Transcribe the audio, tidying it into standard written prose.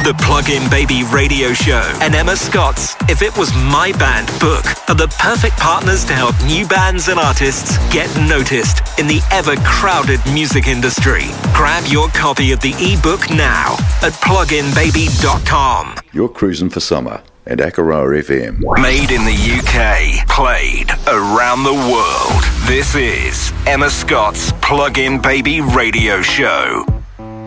The Plug-in Baby Radio Show and Emma Scott's If It Was My Band book are the perfect partners to help new bands and artists get noticed in the ever-crowded music industry. Grab your copy of the ebook now at pluginbaby.com. You're cruising for summer at Akaroa FM. Made in the UK, played around the world. This is Emma Scott's Plug-in Baby Radio Show.